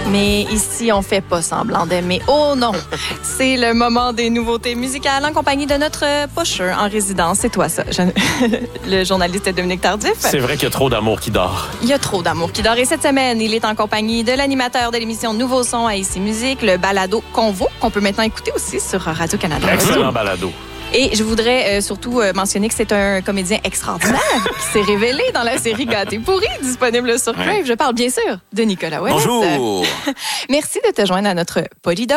Mais ici, on fait pas semblant d'aimer. Oh non! C'est le moment des nouveautés musicales en compagnie de notre pusher en résidence. C'est toi, ça. Le journaliste Dominique Tardif. C'est vrai qu'il y a trop d'amour qui dort. Il y a trop d'amour qui dort. Et cette semaine, il est en compagnie de l'animateur de l'émission Nouveau Son à ICI Musique, le balado Convo, qu'on peut maintenant écouter aussi sur Radio-Canada. Excellent balado. Et je voudrais surtout mentionner que c'est un comédien extraordinaire qui s'est révélé dans la série Gâté pourri, disponible sur Crave. Je parle bien sûr de Nicolas Ouellet. Bonjour! Merci de te joindre à notre Polydor.